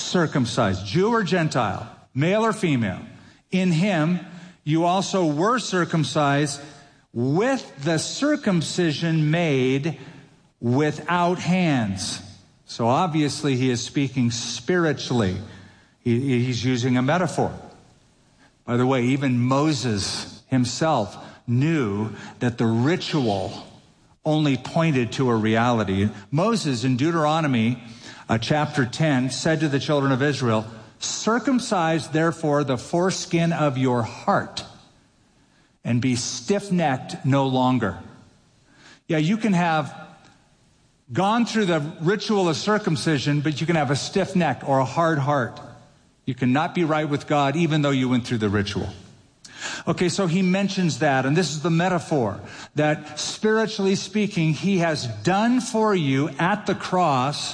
circumcised, Jew or Gentile, male or female. In him you also were circumcised with the circumcision made without hands. So obviously he is speaking spiritually. He's using a metaphor. By the way, even Moses himself knew that the ritual only pointed to a reality. Moses in Deuteronomy chapter 10 said to the children of Israel, "Circumcise therefore the foreskin of your heart and be stiff-necked no longer." Yeah, you can have gone through the ritual of circumcision, but you can have a stiff neck or a hard heart. You cannot be right with God even though you went through the ritual. Okay, so he mentions that, and this is the metaphor, that spiritually speaking, he has done for you at the cross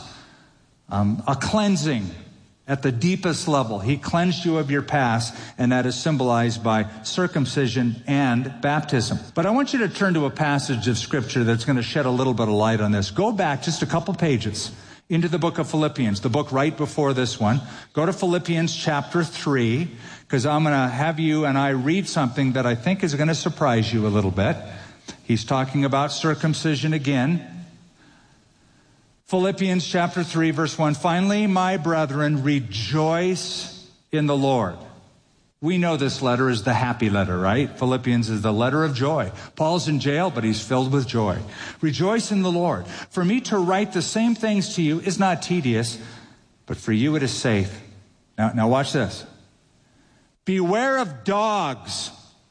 a cleansing at the deepest level. He cleansed you of your past, and that is symbolized by circumcision and baptism. But I want you to turn to a passage of Scripture that's going to shed a little bit of light on this. Go back just a couple pages into the book of Philippians, the book right before this one. Go to Philippians chapter 3, because I'm going to have you and I read something that I think is going to surprise you a little bit. He's talking about circumcision again. Philippians chapter 3, verse 1. Finally, my brethren, rejoice in the Lord. We know this letter is the happy letter, right? Philippians is the letter of joy. Paul's in jail, but he's filled with joy. Rejoice in the Lord. For me to write the same things to you is not tedious, but for you it is safe. Now watch this. Beware of dogs.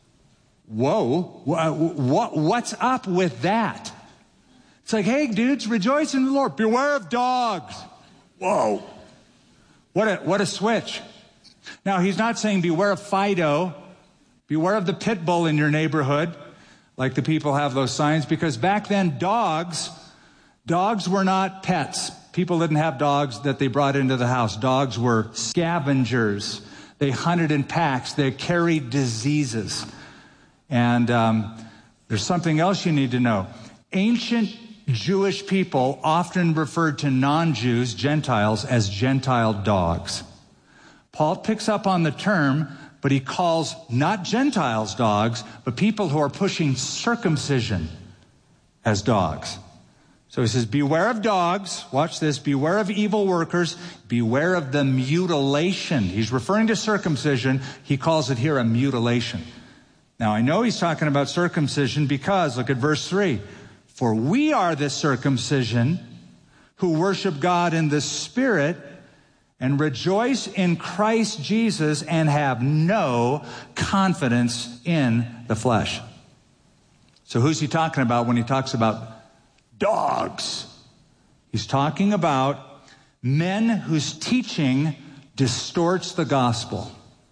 Whoa, what's up with that? It's like, hey, dudes, rejoice in the Lord. Beware of dogs. Whoa. What a switch. Now, he's not saying beware of Fido. Beware of the pit bull in your neighborhood, like the people have those signs, because back then, dogs were not pets. People didn't have dogs that they brought into the house. Dogs were scavengers. They hunted in packs. They carried diseases. And there's something else you need to know. Ancient Jewish people often referred to non-Jews, Gentiles, as Gentile dogs. Paul picks up on the term, but he calls not Gentiles dogs, but people who are pushing circumcision as dogs. So he says, beware of dogs. Watch this. Beware of evil workers. Beware of the mutilation. He's referring to circumcision. He calls it here a mutilation. Now, I know he's talking about circumcision because, look at verse 3. For we are the circumcision who worship God in the Spirit and rejoice in Christ Jesus and have no confidence in the flesh. So who's he talking about when he talks about dogs? He's talking about men whose teaching distorts the gospel.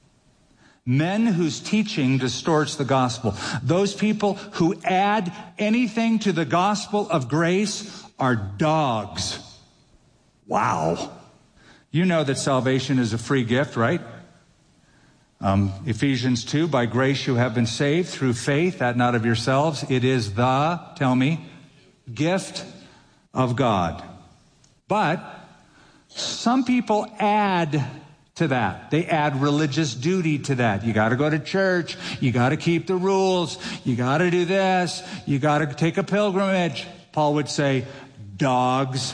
Men whose teaching distorts the gospel. Those people who add anything to the gospel of grace are dogs. Wow. You know that salvation is a free gift, right? Ephesians 2, by grace you have been saved through faith, that not of yourselves. It is the, tell me, gift of God. But some people add to that. They add religious duty to that. You got to go to church. You got to keep the rules. You got to do this. You got to take a pilgrimage. Paul would say, dogs.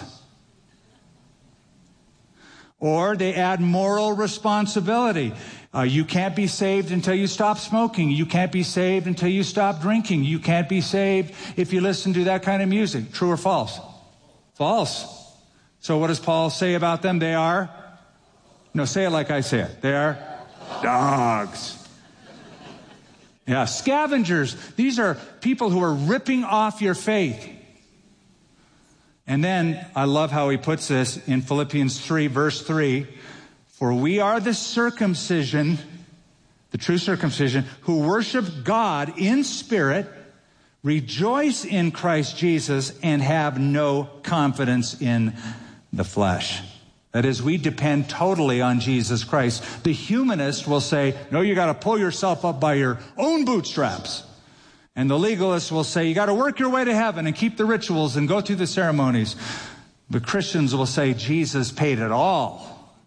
Or they add moral responsibility. You can't be saved until you stop smoking. You can't be saved until you stop drinking. You can't be saved if you listen to that kind of music. True or false? False. So what does Paul say about them? They are? No, say it like I say it. They are dogs. Yeah, scavengers. These are people who are ripping off your faith. And then, I love how he puts this in Philippians 3, verse 3. For we are the circumcision, the true circumcision, who worship God in spirit, rejoice in Christ Jesus, and have no confidence in the flesh. That is, we depend totally on Jesus Christ. The humanist will say, no, you got to pull yourself up by your own bootstraps. And the legalist will say, you got to work your way to heaven and keep the rituals and go through the ceremonies. The Christians will say, Jesus paid it all.